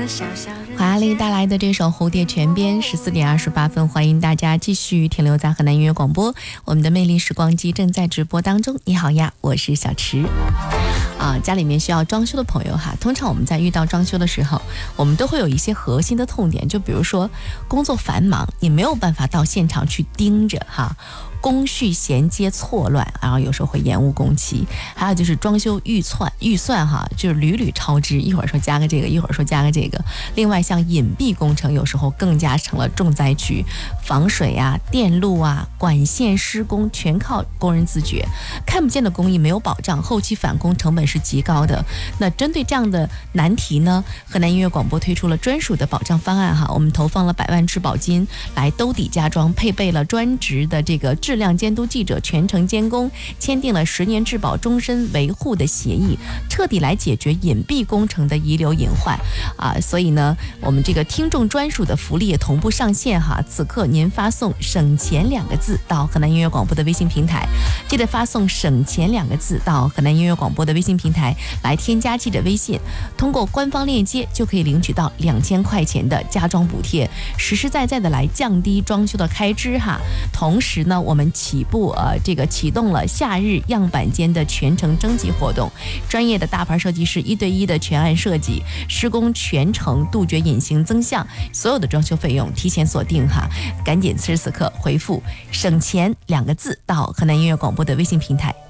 华丽带来的这首《蝴蝶泉边》14:28，欢迎大家继续停留在河南音乐广播，我们的魅力时光机正在直播当中。你好呀，我是小池。家里面需要装修的朋友哈，通常我们在遇到装修的时候，我们都会有一些核心的痛点，就比如说工作繁忙，你没有办法到现场去盯着哈。工序衔接错乱，然后有时候会延误工期，还有就是装修预算哈，就是屡屡超支，一会儿说加个这个，一会儿说加个这个。另外像隐蔽工程，有时候更加成了重灾区，防水啊、电路啊、管线施工全靠工人自觉，看不见的工艺没有保障，后期返工成本是极高的。那针对这样的难题呢，河南音乐广播推出了专属的保障方案哈，我们投放了100万质保金来兜底加装，配备了专职的这个质量监督记者全程监工，签订了10年质保终身维护的协议，彻底来解决隐蔽工程的遗留隐患所以呢，我们这个听众专属的福利也同步上线哈。此刻您发送省钱2个字到河南音乐广播的微信平台，记得发送省钱2个字到河南音乐广播的微信平台来添加记者微信，通过官方链接就可以领取到2000块钱的家装补贴，实实在在的来降低装修的开支哈。同时呢，我们启动了夏日样板间的全程征集活动，专业的大牌设计师1对1的全案设计，施工全程杜绝隐形增项，所有的装修费用提前锁定哈，赶紧此时此刻回复省钱2个字到河南音乐广播的微信平台。